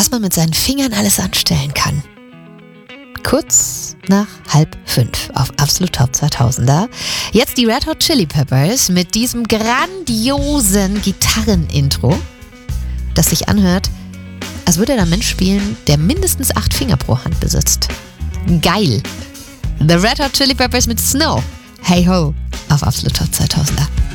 was man mit seinen Fingern alles anstellen kann. Kurz nach 4:30 auf Absolut Top 2000er. Jetzt die Red Hot Chili Peppers mit diesem grandiosen Gitarrenintro, das sich anhört, als würde da ein Mensch spielen, der mindestens 8 Finger pro Hand besitzt. Geil! The Red Hot Chili Peppers mit Snow. Hey ho, auf Absolut Top 2000er.